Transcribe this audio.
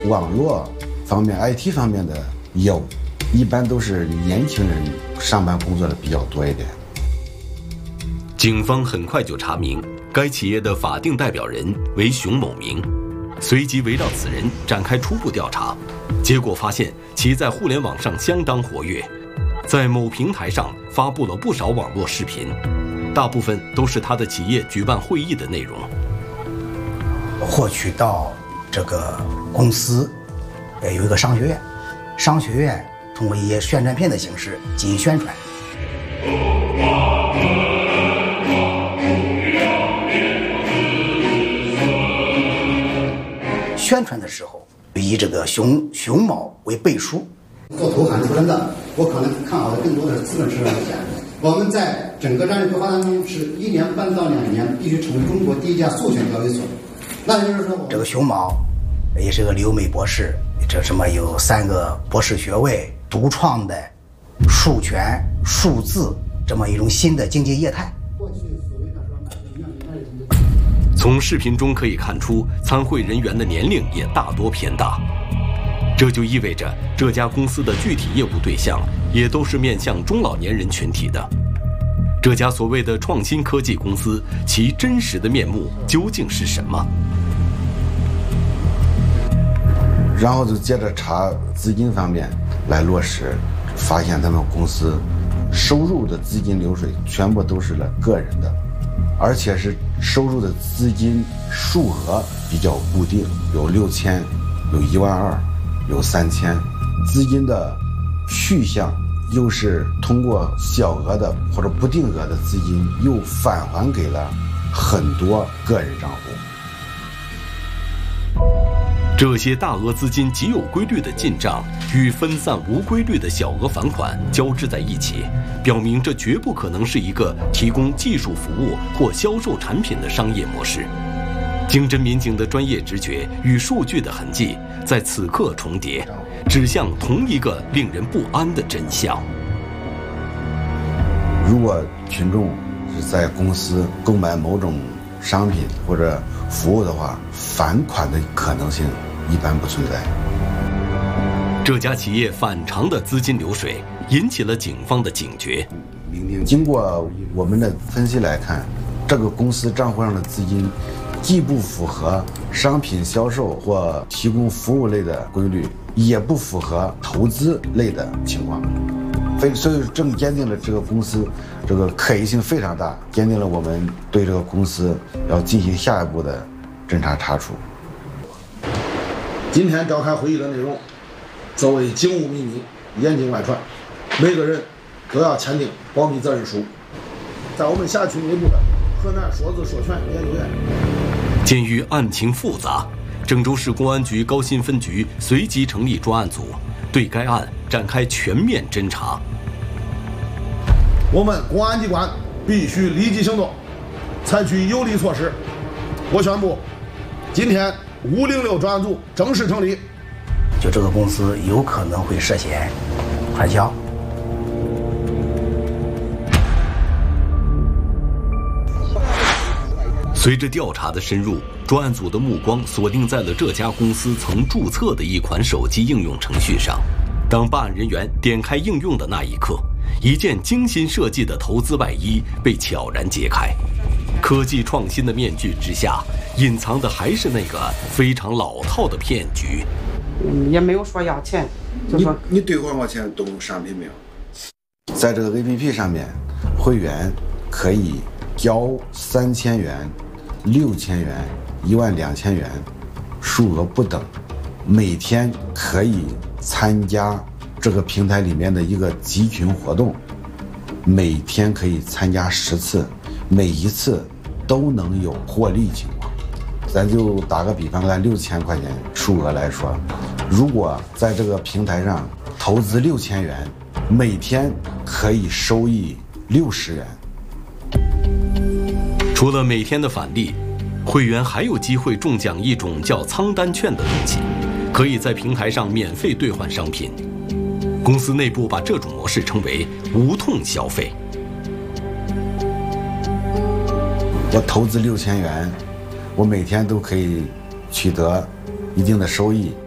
网络方面、IT 方面的业务，一般都是年轻人上班工作的比较多一点。 警方很快就查明，该企业的法定代表人为熊某明，随即围绕此人展开初步调查，结果发现其在互联网上相当活跃，在某平台上发布了不少网络视频，大部分都是他的企业举办会议的内容。 获取到这个公司有一个商学院，商学院通过一些宣传片的形式进行宣传。宣传的时候以这个熊某为背书。 做头喊出真的，我可能看好的更多的是资本市场的潜力。我们在整个战略规划当中是1年半到2年必须成为中国第一家授权交易所。那就是说， 这个熊某也是个留美博士，这什么有3个博士学位，独创的数权数字这么一种新的经济业态。 从视频中可以看出，参会人员的年龄也大多偏大，这就意味着这家公司的具体业务对象也都是面向中老年人群体的。这家所谓的创新科技公司，其真实的面目究竟是什么？ 然后就接着查资金方面来落实，发现他们公司收入的资金流水全部都是了个人的，而且是收入的资金数额比较固定，有6000，有12000，有3000，资金的去向又是通过小额的或者不定额的资金又返还给了很多个人账户。 这些大额资金极有规律的进账与分散无规律的小额返款交织在一起，表明这绝不可能是一个提供技术服务或销售产品的商业模式。经侦民警的专业直觉与数据的痕迹在此刻重叠，指向同一个令人不安的真相。 如果群众是在公司购买某种商品或者服务的话，返款的可能性一般不存在。 这家企业反常的资金流水引起了警方的警觉。 经过我们的分析来看，这个公司账户上的资金既不符合商品销售或提供服务类的规律，也不符合投资类的情况，所以正坚定了这个公司这个可疑性非常大，坚定了我们对这个公司要进行下一步的侦查查处。 今天召开会议的内容作为警务秘密，严禁外传，每个人都要签订保密责任书。在我们辖区内部的河南说字说全研究院。 鉴于案情复杂，郑州市公安局高新分局随即成立专案组，对该案展开全面侦查。 我们公安机关必须立即行动，采取有力措施。我宣布，今天506专案组正式成立。 就这个公司有可能会涉嫌传销。 随着调查的深入，专案组的目光锁定在了这家公司曾注册的一款手机应用程序上。当办案人员点开应用的那一刻，一件精心设计的投资外衣被悄然揭开。科技创新的面具之下，隐藏的还是那个非常老套的骗局。 也没有说要钱，就说你兑换过钱懂商品没有？在这个 APP 上面，会员可以交3000元、6000元、12000元，数额不等，每天可以参加这个平台里面的一个集群活动，每天可以参加10次，每一次都能有获利情况。咱就打个比方，按6000块钱数额来说，如果在这个平台上投资6000元，每天可以收益60元。 除了每天的返利，会员还有机会中奖一种叫仓单券的东西，可以在平台上免费兑换商品。公司内部把这种模式称为无痛消费。 我投资6000元，我每天都可以取得一定的收益，